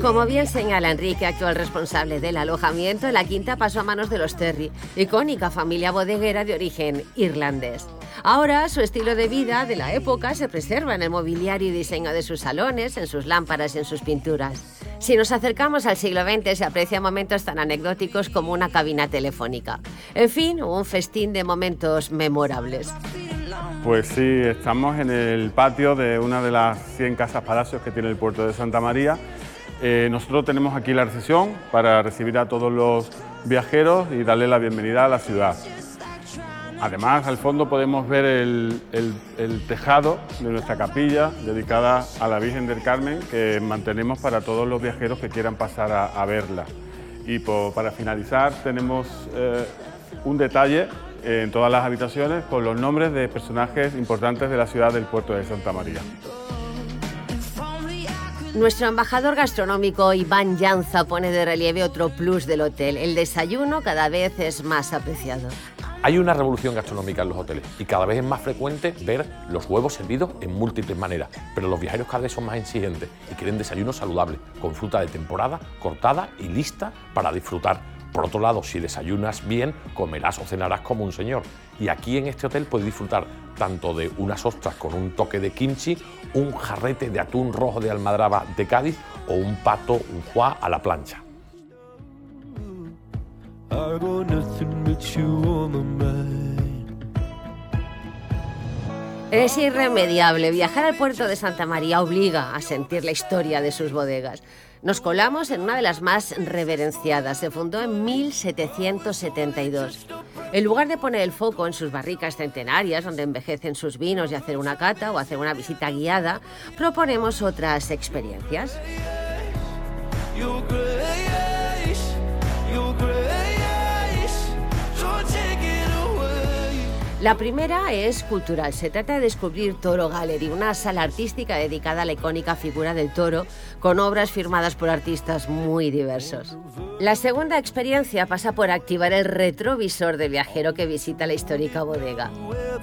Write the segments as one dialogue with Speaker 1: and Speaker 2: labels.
Speaker 1: Como bien señala Enrique, actual responsable del alojamiento, la quinta pasó a manos de los Terry, icónica familia bodeguera de origen irlandés. Ahora, su estilo de vida de la época se preserva en el mobiliario y diseño de sus salones, en sus lámparas y en sus pinturas. Si nos acercamos al siglo XX, se aprecian momentos tan anecdóticos como una cabina telefónica. En fin, un festín de momentos memorables.
Speaker 2: Pues sí, estamos en el patio de una de las 100 casas palacios que tiene el puerto de Santa María. Nosotros tenemos aquí la recepción para recibir a todos los viajeros y darles la bienvenida a la ciudad. Además, al fondo podemos ver el tejado de nuestra capilla dedicada a la Virgen del Carmen, que mantenemos para todos los viajeros que quieran pasar a verla. Y para finalizar, tenemos un detalle en todas las habitaciones con los nombres de personajes importantes de la ciudad del puerto de Santa María.
Speaker 1: Nuestro embajador gastronómico Iván Llanza pone de relieve otro plus del hotel. El desayuno cada vez es más apreciado.
Speaker 3: Hay una revolución gastronómica en los hoteles y cada vez es más frecuente ver los huevos servidos en múltiples maneras, pero los viajeros cada vez son más exigentes y quieren desayunos saludables, con fruta de temporada, cortada y lista para disfrutar. Por otro lado, si desayunas bien, comerás o cenarás como un señor. Y aquí en este hotel puedes disfrutar tanto de unas ostras con un toque de kimchi, un jarrete de atún rojo de Almadraba de Cádiz o un pato, un foie a la plancha.
Speaker 1: Es irremediable. Viajar al puerto de Santa María obliga a sentir la historia de sus bodegas. Nos colamos en una de las más reverenciadas. Se fundó en 1772. En lugar de poner el foco en sus barricas centenarias, donde envejecen sus vinos y hacer una cata o hacer una visita guiada, proponemos otras experiencias. La primera es cultural. Se trata de descubrir Toro Gallery, una sala artística dedicada a la icónica figura del toro, con obras firmadas por artistas muy diversos. La segunda experiencia pasa por activar el retrovisor del viajero que visita la histórica bodega.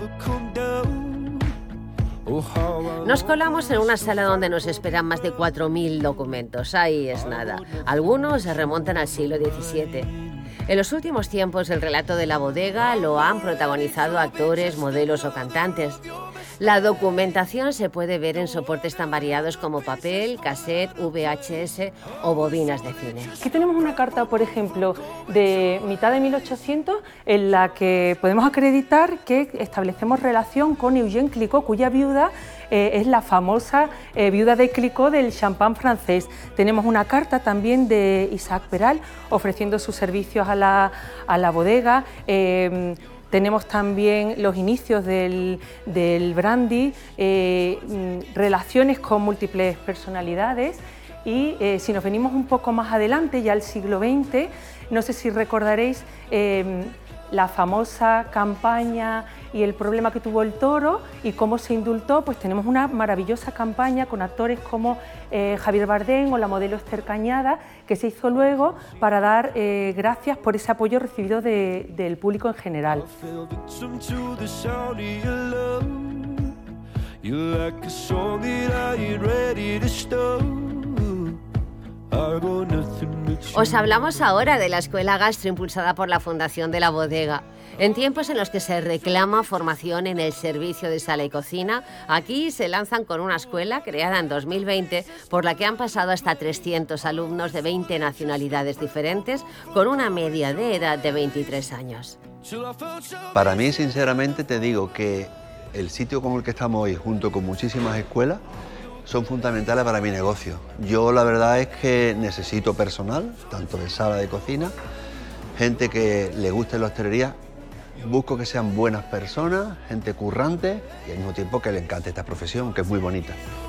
Speaker 1: Nos colamos en una sala donde nos esperan más de 4.000 documentos. Ahí es nada. Algunos se remontan al siglo XVII. En los últimos tiempos, el relato de la bodega lo han protagonizado actores, modelos o cantantes. La documentación se puede ver en soportes tan variados como papel, cassette, VHS o bobinas de cine.
Speaker 4: Aquí tenemos una carta, por ejemplo, de mitad de 1800, en la que podemos acreditar que establecemos relación con Eugène Clicquot, cuya viuda es la famosa viuda de Clicquot del champán francés. Tenemos una carta también de Isaac Peral ofreciendo sus servicios a la bodega. Tenemos también los inicios del brandy, relaciones con múltiples personalidades y si nos venimos un poco más adelante, ya al siglo XX, no sé si recordaréis la famosa campaña y el problema que tuvo el toro y cómo se indultó. Pues tenemos una maravillosa campaña con actores como Javier Bardem o la modelo Esther Cañada, que se hizo luego para dar gracias por ese apoyo recibido del público en general.
Speaker 1: Os hablamos ahora de la escuela gastro impulsada por la Fundación de la Bodega. En tiempos en los que se reclama formación en el servicio de sala y cocina, aquí se lanzan con una escuela creada en 2020 por la que han pasado hasta 300 alumnos de 20 nacionalidades diferentes con una media de edad de 23 años.
Speaker 5: Para mí, sinceramente, te digo que el sitio como el que estamos hoy, junto con muchísimas escuelas, son fundamentales para mi negocio. Yo la verdad es que necesito personal, tanto de sala de cocina, gente que le guste la hostelería, busco que sean buenas personas, gente currante y al mismo tiempo que le encante esta profesión, que es muy bonita.